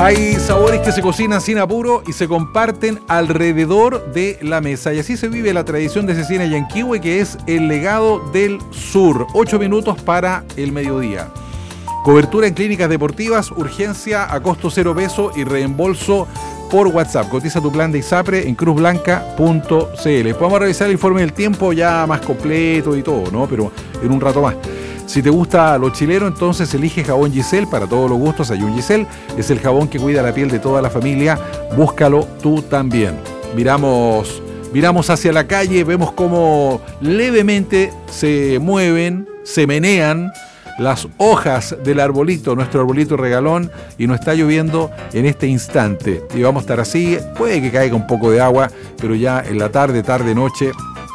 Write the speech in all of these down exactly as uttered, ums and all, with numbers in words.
Hay sabores que se cocinan sin apuro y se comparten alrededor de la mesa. Y así se vive la tradición de Cecina Yanquihue, que es el legado del sur. Ocho minutos para el mediodía. Cobertura en clínicas deportivas, urgencia a costo cero peso y reembolso por WhatsApp. Cotiza tu plan de ISAPRE en cruz blanca punto c l. Podemos revisar el informe del tiempo ya más completo y todo, ¿no? Pero en un rato más. Si te gusta lo chileno, entonces elige jabón Giselle. Para todos los gustos hay un Giselle. Es el jabón que cuida la piel de toda la familia. Búscalo tú también. Miramos, miramos hacia la calle, vemos cómo levemente se mueven, se menean las hojas del arbolito, nuestro arbolito regalón, y no está lloviendo en este instante. Y vamos a estar así, puede que caiga un poco de agua, pero ya en la tarde, tarde, noche,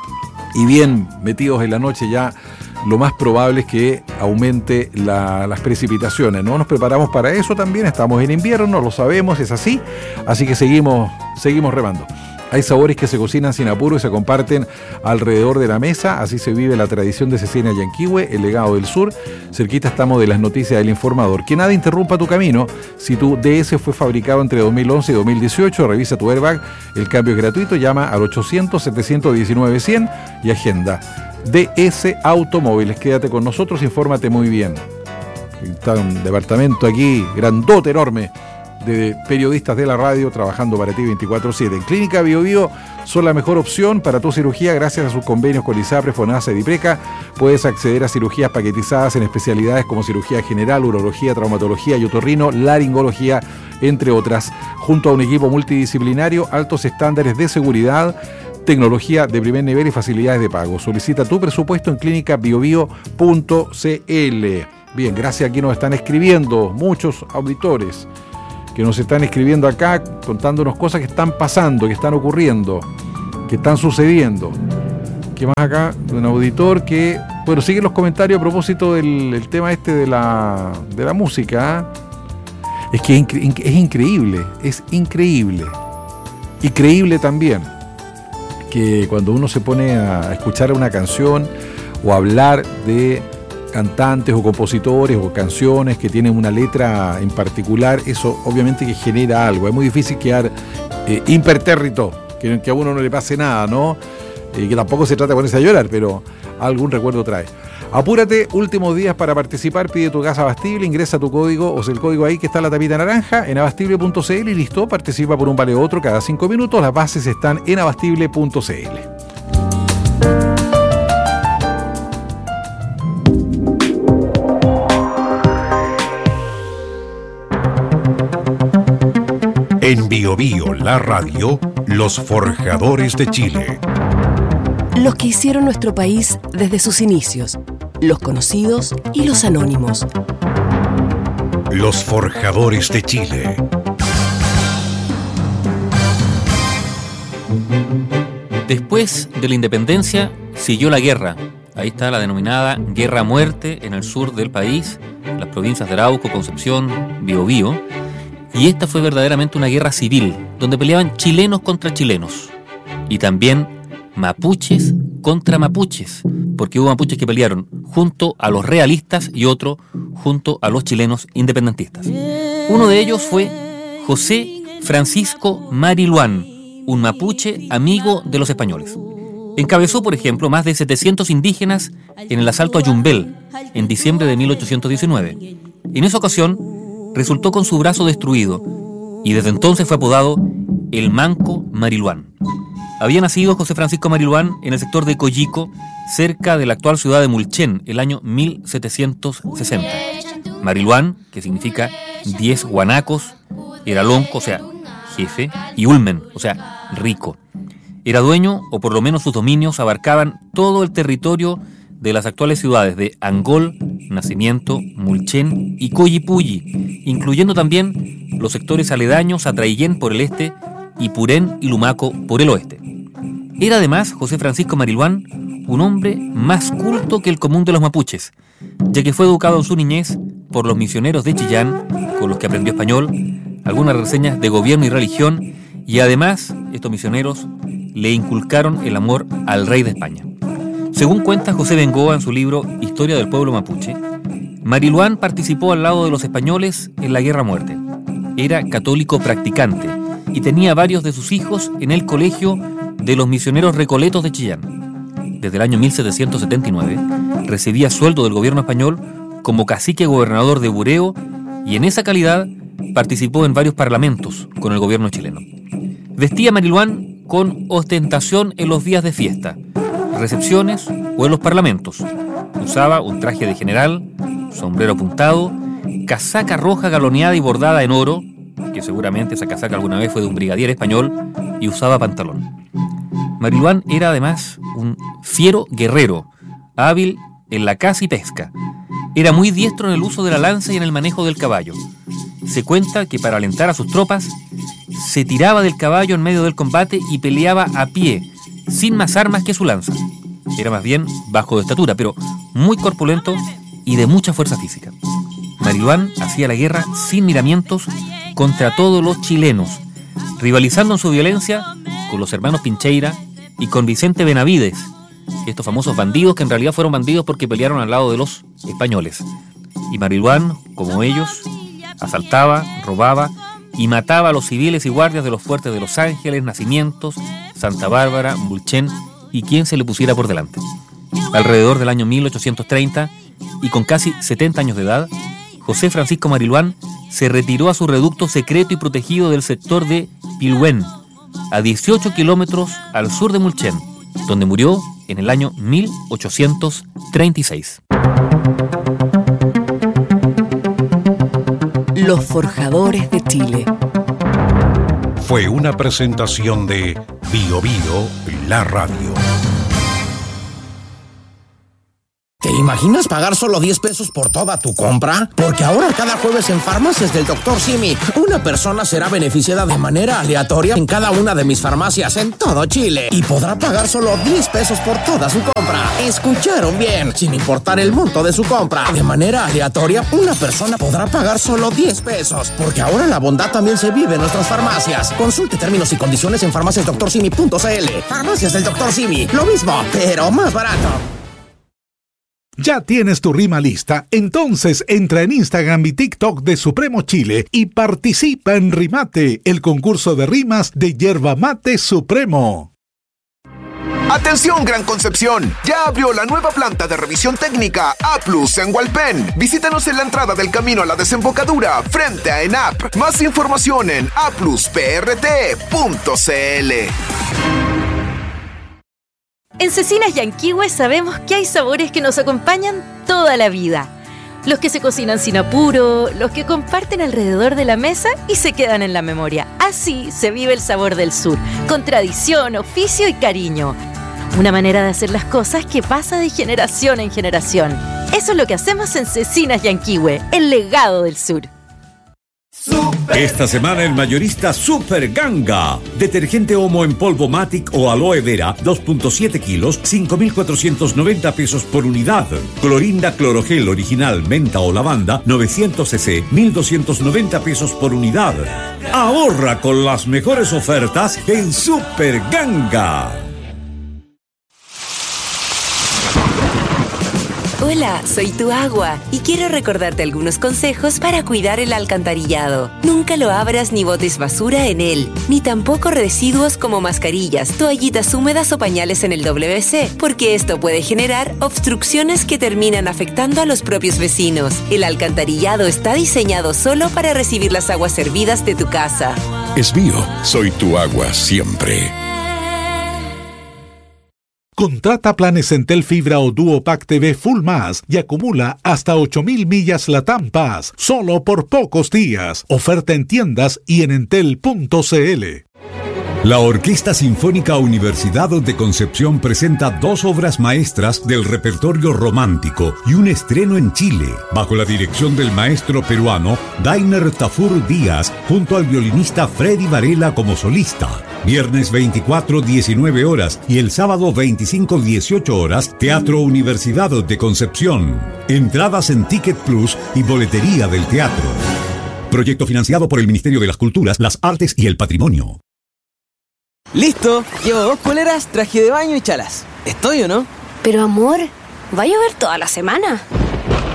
y bien metidos en la noche ya, lo más probable es que aumente la, las precipitaciones, ¿no? Nos preparamos para eso también, estamos en invierno, lo sabemos, es así, así que seguimos, seguimos remando. Hay sabores que se cocinan sin apuro y se comparten alrededor de la mesa. Así se vive la tradición de Cecina Yanquihue, el legado del sur. Cerquita estamos de las noticias del informador. Que nada interrumpa tu camino. Si tu D S fue fabricado entre dos mil once y dos mil dieciocho, revisa tu airbag. El cambio es gratuito. Llama al ochocientos, setecientos diecinueve, cien y agenda. D S Automóviles. Quédate con nosotros, infórmate muy bien. Está un departamento aquí grandote, enorme, de periodistas de la radio trabajando para ti veinticuatro siete. En Clínica Bio Bio son la mejor opción para tu cirugía gracias a sus convenios con ISAPRE, FONASA y DIPRECA. Puedes acceder a cirugías paquetizadas en especialidades como cirugía general, urología, traumatología y otorrino, laringología, entre otras, junto a un equipo multidisciplinario, altos estándares de seguridad, tecnología de primer nivel y facilidades de pago. Solicita tu presupuesto en clínica bio bio punto c l. Bien, gracias, aquí nos están escribiendo muchos auditores que nos están escribiendo acá, contándonos cosas que están pasando, que están ocurriendo, que están sucediendo. ¿Qué más acá? Un auditor que, bueno, sigue los comentarios a propósito del el tema este de la, de la música. ¿eh? Es que es, incre- es increíble, es increíble. Y creíble también, que cuando uno se pone a escuchar una canción o a hablar de cantantes o compositores o canciones que tienen una letra en particular, eso obviamente que genera algo. Es muy difícil quedar eh, impertérrito, que, que a uno no le pase nada, ¿no? Y eh, que tampoco se trata de ponerse a llorar, pero algún recuerdo trae. Apúrate, últimos días para participar, pide tu gas Abastible, ingresa tu código, o sea, el código ahí que está en la tapita naranja, en abastible punto c l y listo, participa por un vale otro cada cinco minutos. Las bases están en abastible punto c l. En Bio Bio, la radio, los forjadores de Chile. Los que hicieron nuestro país desde sus inicios, los conocidos y los anónimos. Los forjadores de Chile. Después de la independencia, siguió la guerra. Ahí está la denominada guerra a muerte en el sur del país, las provincias de Arauco, Concepción, Biobío. Y esta fue verdaderamente una guerra civil, donde peleaban chilenos contra chilenos. Y también mapuches contra mapuches, porque hubo mapuches que pelearon junto a los realistas y otro junto a los chilenos independentistas. Uno de ellos fue José Francisco Mariluán, un mapuche amigo de los españoles. Encabezó, por ejemplo, más de setecientos indígenas en el asalto a Yumbel en diciembre de mil ochocientos diecinueve. En esa ocasión resultó con su brazo destruido y desde entonces fue apodado el Manco Mariluán. Había nacido José Francisco Mariluán en el sector de Coyico, cerca de la actual ciudad de Mulchen, el año mil setecientos sesenta. Mariluán, que significa diez guanacos, era lonco, o sea, jefe, y ulmen, o sea, rico. Era dueño, o por lo menos sus dominios abarcaban todo el territorio de las actuales ciudades de Angol, Nacimiento, Mulchen y Coyipulli, incluyendo también los sectores aledaños a Traillén por el este y Purén y Lumaco por el oeste. Era además José Francisco Mariluán un hombre más culto que el común de los mapuches, ya que fue educado en su niñez por los misioneros de Chillán, con los que aprendió español, algunas reseñas de gobierno y religión, y además estos misioneros le inculcaron el amor al rey de España. Según cuenta José Bengoa en su libro Historia del Pueblo Mapuche, Mariluán participó al lado de los españoles en la Guerra a Muerte. era católico practicante y tenía varios de sus hijos en el colegio de los misioneros recoletos de Chillán. Desde el año mil setecientos setenta y nueve recibía sueldo del gobierno español como cacique gobernador de Bureo y en esa calidad participó en varios parlamentos con el gobierno chileno. Vestía Mariluán con ostentación en los días de fiesta, recepciones o en los parlamentos. Usaba un traje de general, sombrero apuntado, casaca roja galoneada y bordada en oro, que seguramente esa casaca alguna vez fue de un brigadier español, y usaba pantalón. Mariluán era además un fiero guerrero, hábil en la caza y pesca. Era muy diestro en el uso de la lanza y en el manejo del caballo. Se cuenta que para alentar a sus tropas, se tiraba del caballo en medio del combate y peleaba a pie, sin más armas que su lanza. Era más bien bajo de estatura, pero muy corpulento y de mucha fuerza física. Mariluán hacía la guerra sin miramientos contra todos los chilenos, rivalizando en su violencia con los hermanos Pincheira y con Vicente Benavides, estos famosos bandidos que en realidad fueron bandidos porque pelearon al lado de los españoles. Y Mariluán, como ellos, asaltaba, robaba y mataba a los civiles y guardias de los fuertes de Los Ángeles, Nacimientos, Santa Bárbara, Bulchén y quien se le pusiera por delante. Alrededor del año mil ochocientos treinta y con casi setenta años de edad, José Francisco Mariluán se retiró a su reducto secreto y protegido del sector de Pilhuén, a dieciocho kilómetros al sur de Mulchen, donde murió en el año mil ochocientos treinta y seis. Los Forjadores de Chile. Fue una presentación de Bio Bio, la radio. ¿Te imaginas pagar solo diez pesos por toda tu compra? Porque ahora cada jueves en Farmacias del doctor Simi, una persona será beneficiada de manera aleatoria en cada una de mis farmacias en todo Chile y podrá pagar solo diez pesos por toda su compra. ¿Escucharon bien? Sin importar el monto de su compra, de manera aleatoria, una persona podrá pagar solo diez pesos. Porque ahora la bondad también se vive en nuestras farmacias. Consulte términos y condiciones en farmacias doctor simi punto c l. Farmacias del doctor Simi, lo mismo, pero más barato. ¿Ya tienes tu rima lista? Entonces entra en Instagram y TikTok de Supremo Chile y participa en Rimate, el concurso de rimas de Yerba Mate Supremo. ¡Atención, Gran Concepción! Ya abrió la nueva planta de revisión técnica A Plus en Hualpén. Visítanos en la entrada del camino a la desembocadura frente a ENAP. Más información en a plus p r t punto c l. En Cecinas Yanquihue sabemos que hay sabores que nos acompañan toda la vida. Los que se cocinan sin apuro, los que comparten alrededor de la mesa y se quedan en la memoria. Así se vive el sabor del sur, con tradición, oficio y cariño. Una manera de hacer las cosas que pasa de generación en generación. Eso es lo que hacemos en Cecinas Yanquihue, el legado del sur. Esta semana el mayorista Super Ganga. Detergente Omo en polvo Matic o Aloe Vera, dos punto siete kilos, cinco mil cuatrocientos noventa pesos por unidad. Clorinda Clorogel original, menta o lavanda, novecientos centilitros, mil doscientos noventa pesos por unidad. Ahorra con las mejores ofertas en Super Ganga. Hola, soy tu agua y quiero recordarte algunos consejos para cuidar el alcantarillado. Nunca lo abras ni botes basura en él, ni tampoco residuos como mascarillas, toallitas húmedas o pañales en el W C C, porque esto puede generar obstrucciones que terminan afectando a los propios vecinos. El alcantarillado está diseñado solo para recibir las aguas servidas de tu casa. Es mío, soy tu agua siempre. Contrata planes Entel Fibra o Duopack T V Full Más y acumula hasta ocho mil millas Latam Paz, solo por pocos días. Oferta en tiendas y en entel punto c l. La Orquesta Sinfónica Universidad de Concepción presenta dos obras maestras del repertorio romántico y un estreno en Chile, bajo la dirección del maestro peruano Dainer Tafur Díaz, junto al violinista Freddy Varela como solista. Viernes veinticuatro, diecinueve horas y el sábado veinticinco, dieciocho horas, Teatro Universidad de Concepción. Entradas en Ticket Plus y boletería del teatro. Proyecto financiado por el Ministerio de las Culturas, las Artes y el Patrimonio. Listo, llevo dos poleras, traje de baño y chalas. ¿Estoy o no? Pero amor, ¿va a llover toda la semana?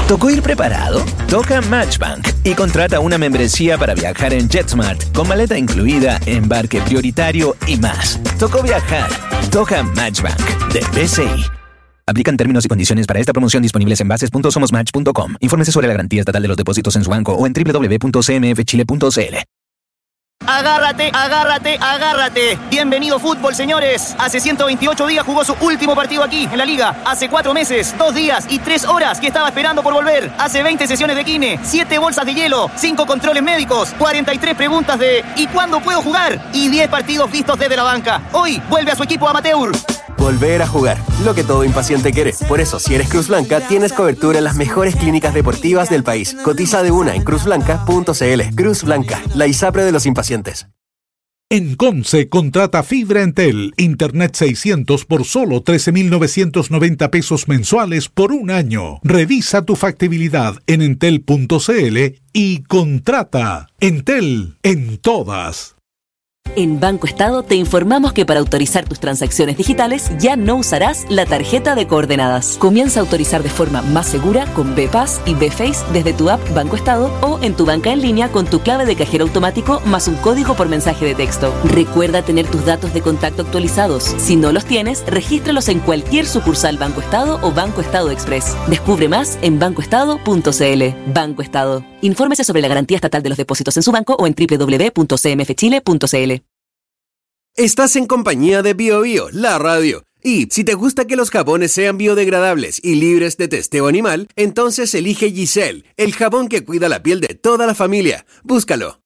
¿Tocó ir preparado? Toca Matchbank y contrata una membresía para viajar en JetSmart con maleta incluida, embarque prioritario y más. Tocó viajar. Toca Matchbank de B C I. Aplican términos y condiciones para esta promoción disponibles en bases punto somos match punto com. Infórmese sobre la garantía estatal de los depósitos en su banco o en doble u doble u doble u punto c m f chile punto c l. Agárrate, agárrate, agárrate. Bienvenido fútbol, señores. Hace ciento veintiocho días jugó su último partido aquí, en la Liga. Hace cuatro meses, dos días y tres horas que estaba esperando por volver. Hace veinte sesiones de kine, siete bolsas de hielo, cinco controles médicos, cuarenta y tres preguntas de ¿y cuándo puedo jugar? Y diez partidos vistos desde la banca. Hoy vuelve a su equipo amateur. Volver a jugar, lo que todo impaciente quiere. Por eso, si eres Cruz Blanca, tienes cobertura en las mejores clínicas deportivas del país. Cotiza de una en cruz blanca punto c l. Cruz Blanca, la ISAPRE de los impacientes. En Conce, contrata fibra Entel, Internet seiscientos por solo trece mil novecientos noventa pesos mensuales por un año. Revisa tu factibilidad en entel punto c l y contrata. Entel, en todas. En Banco Estado te informamos que para autorizar tus transacciones digitales ya no usarás la tarjeta de coordenadas. Comienza a autorizar de forma más segura con B-Pass y B-Face desde tu app Banco Estado o en tu banca en línea con tu clave de cajero automático más un código por mensaje de texto. Recuerda tener tus datos de contacto actualizados. Si no los tienes, regístralos en cualquier sucursal Banco Estado o Banco Estado Express. Descubre más en banco estado punto c l. Banco Estado. Infórmese sobre la garantía estatal de los depósitos en su banco o en doble u doble u doble u punto c m f chile punto c l. Estás en compañía de BioBio, la radio. Y si te gusta que los jabones sean biodegradables y libres de testeo animal, entonces elige Giselle, el jabón que cuida la piel de toda la familia. Búscalo.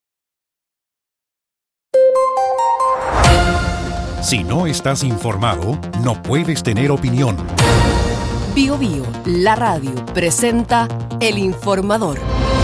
Si no estás informado, no puedes tener opinión. BioBio, la radio, presenta El Informador.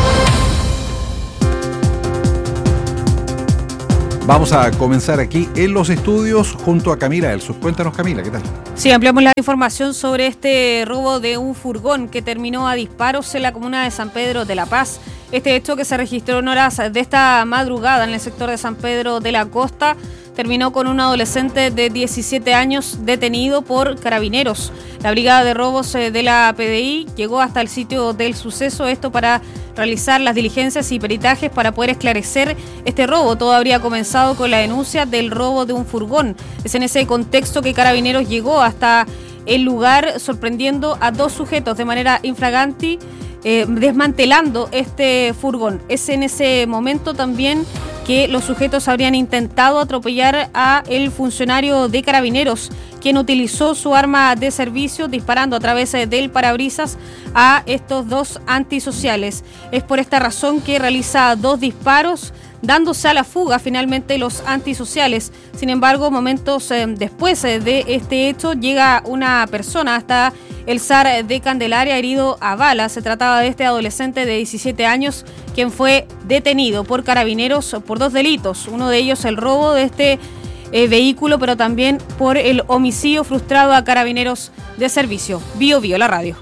Vamos a comenzar aquí en los estudios junto a Camila Elsus. Cuéntanos, Camila, ¿qué tal? Sí, ampliamos la información sobre este robo de un furgón que terminó a disparos en la comuna de San Pedro de la Paz. Este hecho, que se registró en horas de esta madrugada en el sector de San Pedro de la Costa, terminó con un adolescente de diecisiete años detenido por carabineros. La brigada de robos de la P D I llegó hasta el sitio del suceso, esto para realizar las diligencias y peritajes para poder esclarecer este robo. Todo habría comenzado con la denuncia del robo de un furgón. Es en ese contexto que Carabineros llegó hasta el lugar, sorprendiendo a dos sujetos de manera infraganti, eh, desmantelando este furgón. Es en ese momento también que los sujetos habrían intentado atropellar a el funcionario de Carabineros, quien utilizó su arma de servicio disparando a través del parabrisas a estos dos antisociales. Es por esta razón que realiza dos disparos, dándose a la fuga finalmente los antisociales. Sin embargo, momentos eh, después eh, de este hecho, llega una persona hasta el S A R de Candelaria herido a bala. Se trataba de este adolescente de diecisiete años, quien fue detenido por Carabineros por dos delitos. Uno de ellos, el robo de este eh, vehículo, pero también por el homicidio frustrado a Carabineros de servicio. Bio Bio, la radio.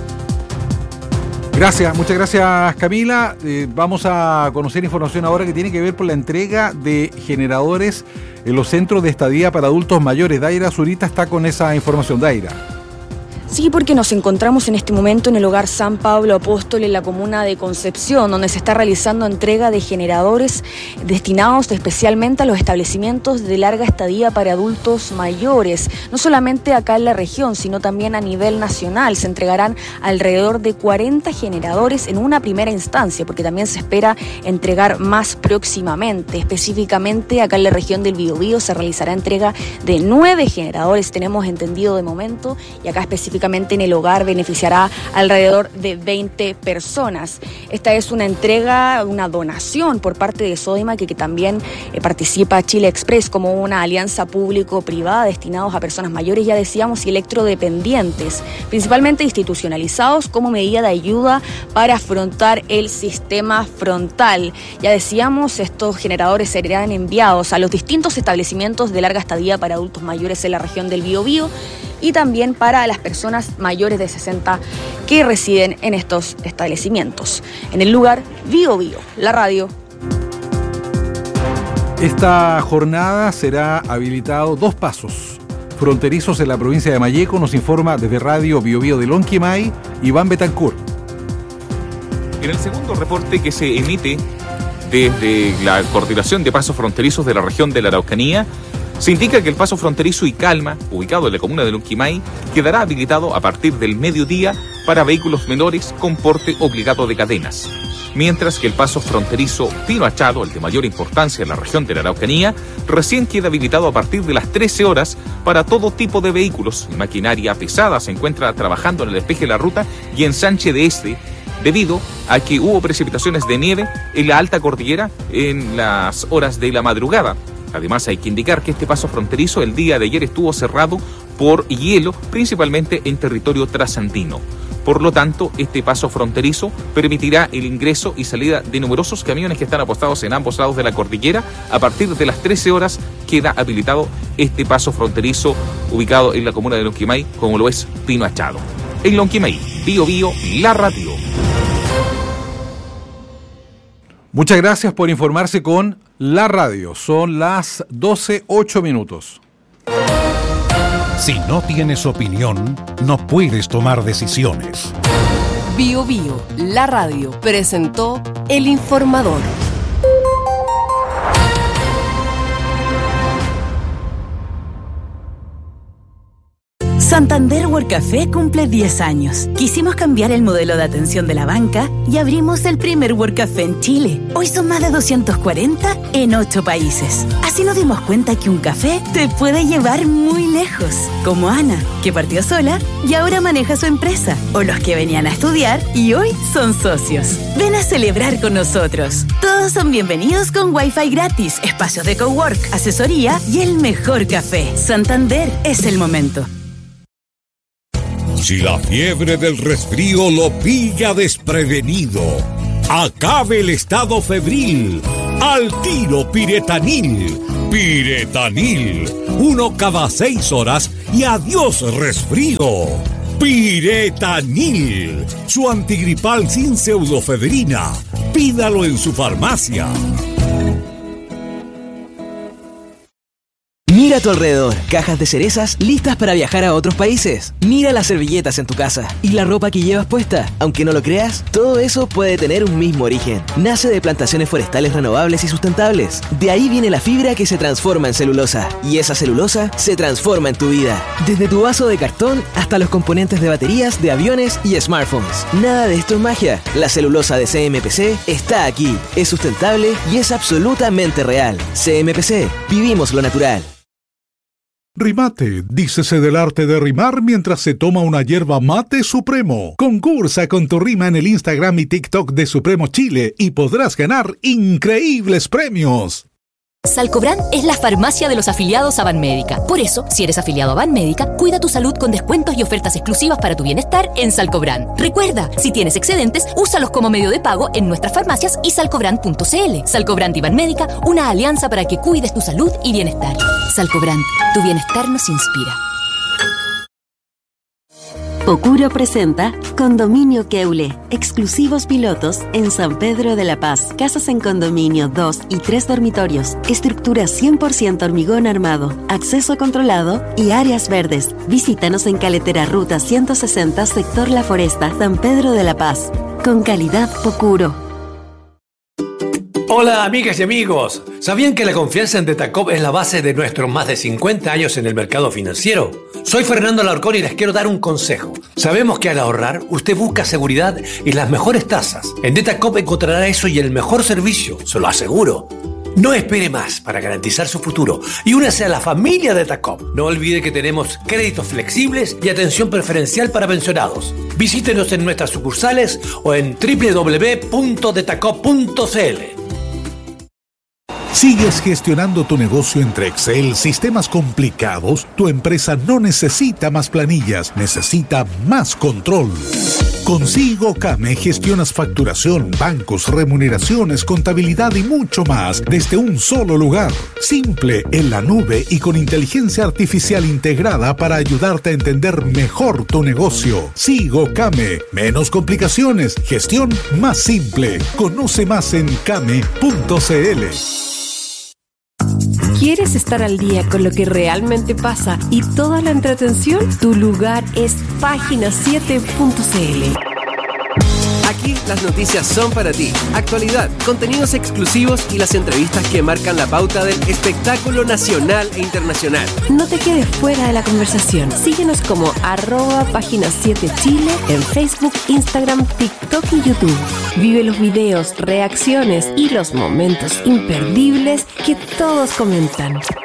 Gracias, muchas gracias, Camila. Eh, vamos a conocer información ahora que tiene que ver con la entrega de generadores en los centros de estadía para adultos mayores. Daira Zurita está con esa información. Daira. Sí, porque nos encontramos en este momento en el Hogar San Pablo Apóstol en la comuna de Concepción, donde se está realizando entrega de generadores destinados especialmente a los establecimientos de larga estadía para adultos mayores. No solamente acá en la región, sino también a nivel nacional. Se entregarán alrededor de cuarenta generadores en una primera instancia, porque también se espera entregar más próximamente. Específicamente acá en la región del Biobío se realizará entrega de nueve generadores, tenemos entendido de momento, y acá específicamente en el hogar beneficiará alrededor de veinte personas. Esta es una entrega, una donación por parte de Sodimac, que, que también eh, participa Chile Express como una alianza público-privada destinados a personas mayores, ya decíamos, y electrodependientes, principalmente institucionalizados como medida de ayuda para afrontar el sistema frontal. Ya decíamos, estos generadores serán enviados a los distintos establecimientos de larga estadía para adultos mayores en la región del Biobío, y también para las personas mayores de sesenta que residen en estos establecimientos. En el lugar, Biobío, la radio. Esta jornada será habilitado dos pasos fronterizos en la provincia de Malleco, nos informa desde Radio Biobío de Lonquimay, Iván Betancourt. En el segundo reporte que se emite desde la Coordinación de Pasos Fronterizos de la región de la Araucanía, se indica que el paso fronterizo Icalma, ubicado en la comuna de Lonquimay, quedará habilitado a partir del mediodía para vehículos menores con porte obligado de cadenas. Mientras que el paso fronterizo Pino Achado, el de mayor importancia en la región de la Araucanía, recién queda habilitado a partir de las trece horas para todo tipo de vehículos. Y maquinaria pesada se encuentra trabajando en el despeje de la ruta y ensanche de este, debido a que hubo precipitaciones de nieve en la alta cordillera en las horas de la madrugada. Además, hay que indicar que este paso fronterizo el día de ayer estuvo cerrado por hielo, principalmente en territorio trasandino. Por lo tanto, este paso fronterizo permitirá el ingreso y salida de numerosos camiones que están apostados en ambos lados de la cordillera. A partir de las trece horas queda habilitado este paso fronterizo ubicado en la comuna de Lonquimay, como lo es Pino Achado. En Lonquimay, Bío Bío, la radio. Muchas gracias por informarse con la radio. Son las doce, ocho minutos. Si no tienes opinión, no puedes tomar decisiones. Bío Bío, la radio, presentó El Informador. Santander World Café cumple diez años. Quisimos cambiar el modelo de atención de la banca y abrimos el primer World Café en Chile. Hoy son más de doscientos cuarenta en ocho países. Así nos dimos cuenta que un café te puede llevar muy lejos. Como Ana, que partió sola y ahora maneja su empresa. O los que venían a estudiar y hoy son socios. Ven a celebrar con nosotros. Todos son bienvenidos con Wi-Fi gratis, espacios de cowork, asesoría y el mejor café. Santander es el momento. Si la fiebre del resfrío lo pilla desprevenido, acabe el estado febril. Al tiro Piretanil. Piretanil. Uno cada seis horas y adiós resfrío. Piretanil. Su antigripal sin pseudofedrina. Pídalo en su farmacia. Mira a tu alrededor, cajas de cerezas listas para viajar a otros países. Mira las servilletas en tu casa y la ropa que llevas puesta. Aunque no lo creas, todo eso puede tener un mismo origen. Nace de plantaciones forestales renovables y sustentables. De ahí viene la fibra que se transforma en celulosa. Y esa celulosa se transforma en tu vida. Desde tu vaso de cartón hasta los componentes de baterías, de aviones y smartphones. Nada de esto es magia. La celulosa de C M P C está aquí. Es sustentable y es absolutamente real. C M P C. Vivimos lo natural. Rimate, dícese del arte de rimar mientras se toma una yerba mate Supremo. Concursa con tu rima en el Instagram y TikTok de Supremo Chile y podrás ganar increíbles premios. Salcobrand es la farmacia de los afiliados a Banmédica. Por eso, si eres afiliado a Banmédica, cuida tu salud con descuentos y ofertas exclusivas para tu bienestar en Salcobrand. Recuerda, si tienes excedentes, úsalos como medio de pago en nuestras farmacias y salcobrand punto c l. Salcobrand y Banmédica, una alianza para que cuides tu salud y bienestar. Salcobrand, tu bienestar nos inspira. Pocuro presenta Condominio Keule, exclusivos pilotos en San Pedro de la Paz. Casas en condominio, dos y tres dormitorios, estructura cien por ciento hormigón armado, acceso controlado y áreas verdes. Visítanos en Caletera Ruta ciento sesenta, sector La Foresta, San Pedro de la Paz. Con calidad Pocuro. Hola amigas y amigos, ¿sabían que la confianza en Detacop es la base de nuestros más de cincuenta años en el mercado financiero? Soy Fernando Alarcón y les quiero dar un consejo. Sabemos que al ahorrar usted busca seguridad y las mejores tasas. En Detacop encontrará eso y el mejor servicio, se lo aseguro. No espere más para garantizar su futuro y únase a la familia Detacop. No olvide que tenemos créditos flexibles y atención preferencial para pensionados. Visítenos en nuestras sucursales o en doble u doble u doble u punto detacop punto c l. ¿Sigues gestionando tu negocio entre Excel, sistemas complicados? Tu empresa no necesita más planillas, necesita más control. Con SIGOCAME gestionas facturación, bancos, remuneraciones, contabilidad y mucho más desde un solo lugar. Simple, en la nube y con inteligencia artificial integrada para ayudarte a entender mejor tu negocio. SIGOCAME, menos complicaciones, gestión más simple. Conoce más en came punto c l. ¿Quieres estar al día con lo que realmente pasa y toda la entretención? Tu lugar es página siete punto c l. Aquí Aquí las noticias son para ti. Actualidad, contenidos exclusivos y las entrevistas que marcan la pauta del espectáculo nacional e internacional. No te quedes fuera de la conversación. Síguenos como arroba página siete Chile en Facebook, Instagram, TikTok y YouTube. Vive los videos, reacciones y los momentos imperdibles que todos comentan.